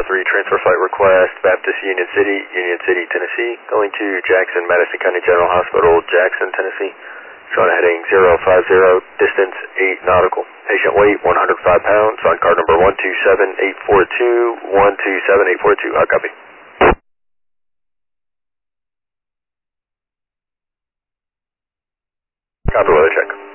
transfer flight request, Baptist Union City, Tennessee, going to Jackson, Madison County General Hospital, Jackson, Tennessee. Showing heading 050, distance 8 nautical. Patient weight 105 pounds, on card number 127842, 127842, I copy. Copy, weather check.